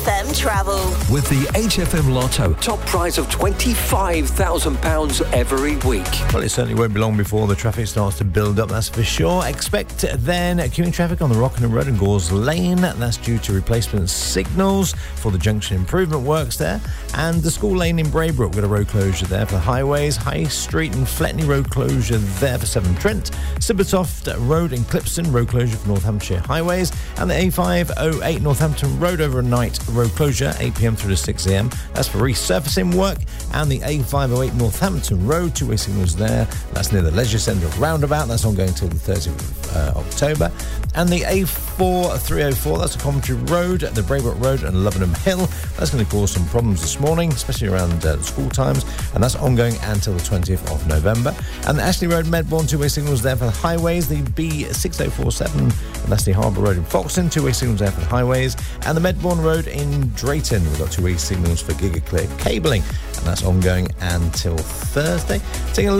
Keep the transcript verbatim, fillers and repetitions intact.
F M Travel. With the H F M Lotto, top prize of twenty-five thousand pounds every week. Well, it certainly won't be long before the traffic starts to build up, that's for sure. Expect then queuing traffic on the Rockingham Road and Gores Lane. That's due to replacement signals for the junction improvement works there. And the School Lane in Braybrook, got a road closure there for highways. High Street and Fletney road closure there for Severn Trent. Sibbertoft Road in Clipston, road closure for North Hampshire highways. And the A five oh eight Northampton Road overnight road closure, eight p m through to six a m. That's for resurfacing work. And the A five oh eight Northampton Road, two-way signals there. That's near the Leisure Centre roundabout. That's ongoing until the thirtieth of uh, October. And the A four three oh four, that's a Coventry Road, the Braybrook Road and Luvenham Hill. That's going to cause some problems this morning, especially around uh, school times. And that's ongoing until the twentieth of November. And the Ashley Road Medbourne, two-way signals there for the highways. The B six oh four seven, and that's the Harbour Road in Foxton, two-way signals there for the highways. And the Medbourne Road in Drayton, we've got two-way signals for GigaClear cabling. And that's ongoing until Thursday. Taking a look